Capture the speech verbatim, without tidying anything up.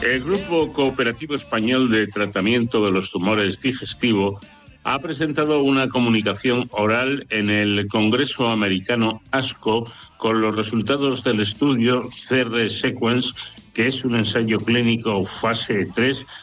El Grupo Cooperativo Español de Tratamiento de los Tumores Digestivos ha presentado una comunicación oral en el Congreso Americano ASCO con los resultados del estudio C R Sequence, que es un ensayo clínico fase tres